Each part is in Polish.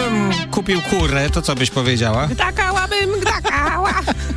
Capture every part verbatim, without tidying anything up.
bym kupił kurę, to co byś powiedziała? Gdakałabym, gdakała.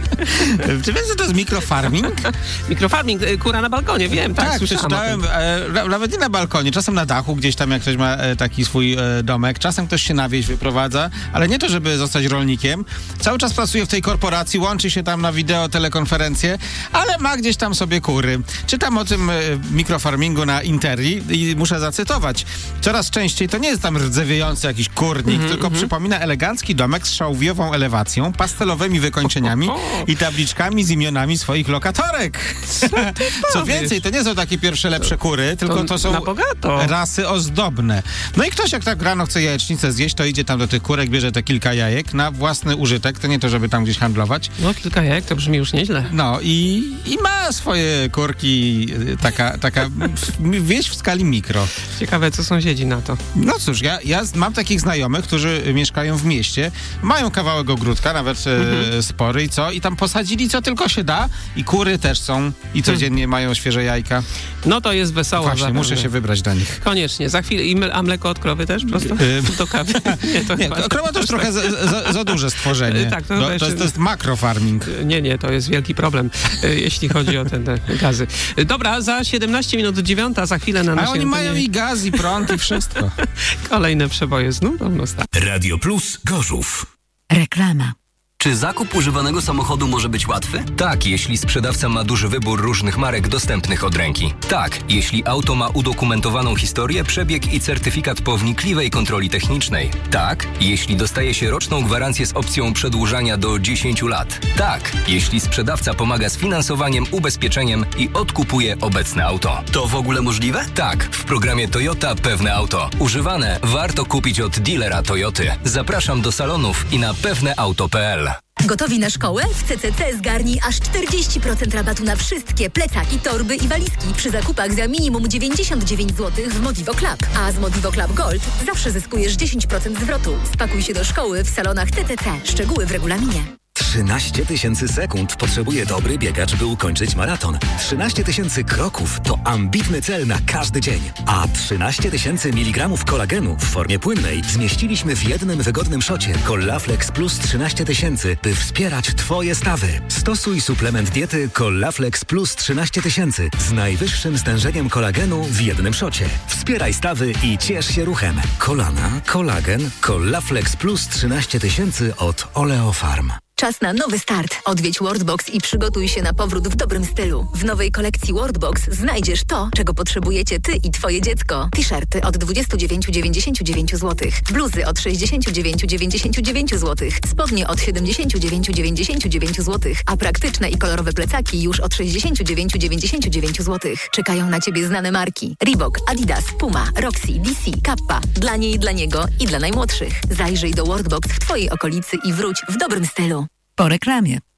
Czy wiesz, że to jest mikrofarming? Mikrofarming, kura na balkonie, wiem, tak, Tak, słyszałem przeczytałem, e, nawet nie na balkonie, czasem na dachu, gdzieś tam jak ktoś ma e, taki swój e, domek, czasem ktoś się na wieś wyprowadza, ale nie to, żeby zostać rolnikiem. Cały czas pracuje w tej korporacji, łączy się tam na wideo, telekonferencje, ale ma gdzieś tam sobie kury. Czytam o tym e, mikrofarmingu na Interi i muszę zacytować. Coraz częściej to nie jest tam rdzewiejący jakiś kurnik, mm-hmm, tylko mm-hmm. przypomina elegancki domek z szałwiową elewacją, pastelowymi wykończeniami i tabliczkami z imionami swoich lokatorek. Co, Co więcej, to nie są takie pierwsze lepsze kury, tylko to, to są rasy ozdobne. No i ktoś jak tak rano chce jajecznicę zjeść, to idzie tam do tych kurek, bierze te kilka jajek na własny użytek, to nie to, żeby tam gdzieś handlować. No kilka jajek to brzmi już nieźle. No i, i ma swoje kurki, taka, taka wieś w skali mikro. Ciekawe, co sąsiedzi na to. No cóż, ja, ja mam takich znajomych, którzy mieszkają w mieście, mają kawałek ogródka, nawet mhm. e, spory i co, i tam posadzili co tylko się da i kury też są i codziennie hmm. mają świeże jajka. No to jest wesoło. Właśnie, zapewne. muszę się wybrać do nich. Koniecznie, za chwilę. I a mleko od krowy też prosto? Do kawy? Nie, to nie krowa to już trochę za, za, za duże stworzenie. Tak, to, no, to, jest, to jest makrofarming. Nie, nie, to jest wielki problem, jeśli chodzi o te, te gazy. Dobra, za siedemnaście minut do dziewiąta, za chwilę na naszej... A oni mają i gaz, i prąd, i wszystko. Kolejne przeboje znów równo stać. Radio Plus Gorzów. Reklama. Czy zakup używanego samochodu może być łatwy? Tak, jeśli sprzedawca ma duży wybór różnych marek dostępnych od ręki. Tak, jeśli auto ma udokumentowaną historię, przebieg i certyfikat po wnikliwej kontroli technicznej. Tak, jeśli dostaje się roczną gwarancję z opcją przedłużania do dziesięciu lat. Tak, jeśli sprzedawca pomaga z finansowaniem, ubezpieczeniem i odkupuje obecne auto. To w ogóle możliwe? Tak, w programie Toyota Pewne Auto. Używane warto kupić od dealera Toyoty. Zapraszam do salonów i na pewneauto kropka p l. Gotowi na szkołę? W C C C zgarnij aż czterdzieści procent rabatu na wszystkie plecaki, torby i walizki przy zakupach za minimum dziewięćdziesiąt dziewięć złotych w Modivo Club. A z Modivo Club Gold zawsze zyskujesz dziesięć procent zwrotu. Spakuj się do szkoły w salonach C C C. Szczegóły w regulaminie. trzynaście tysięcy sekund potrzebuje dobry biegacz, by ukończyć maraton. trzynaście tysięcy kroków to ambitny cel na każdy dzień. A trzynaście tysięcy miligramów kolagenu w formie płynnej zmieściliśmy w jednym wygodnym szocie Collaflex Plus trzynaście tysięcy, by wspierać Twoje stawy. Stosuj suplement diety Collaflex Plus trzynaście tysięcy z najwyższym stężeniem kolagenu w jednym szocie. Wspieraj stawy i ciesz się ruchem. Kolana, kolagen, Collaflex Plus trzynaście tysięcy od Oleofarm. Czas na nowy start. Odwiedź Worldbox i przygotuj się na powrót w dobrym stylu. W nowej kolekcji Worldbox znajdziesz to, czego potrzebujecie Ty i Twoje dziecko. T-shirty od dwadzieścia dziewięć dziewięćdziesiąt dziewięć złotych, bluzy od sześćdziesiąt dziewięć dziewięćdziesiąt dziewięć złotych, spodnie od siedemdziesiąt dziewięć dziewięćdziesiąt dziewięć złotych, a praktyczne i kolorowe plecaki już od sześćdziesiąt dziewięć dziewięćdziesiąt dziewięć złotych. Czekają na Ciebie znane marki: Reebok, Adidas, Puma, Roxy, D C, Kappa. Dla niej i dla niego i dla najmłodszych. Zajrzyj do Worldbox w Twojej okolicy i wróć w dobrym stylu. Po reklamie.